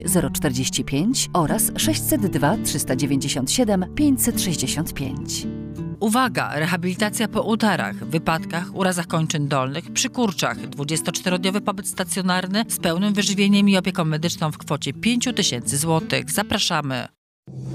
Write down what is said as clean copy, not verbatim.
045 oraz 602 397 565. Uwaga! Rehabilitacja po udarach, wypadkach, urazach kończyn dolnych, przy kurczach. 24-dniowy pobyt stacjonarny z pełnym wyżywieniem i opieką medyczną w kwocie 5 000 złotych. Zapraszamy!